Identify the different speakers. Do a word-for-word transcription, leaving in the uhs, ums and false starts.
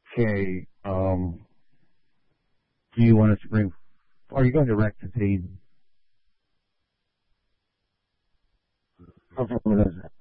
Speaker 1: Okay. Um, do you want us to bring? Are you going to rectify? Okay, what is it?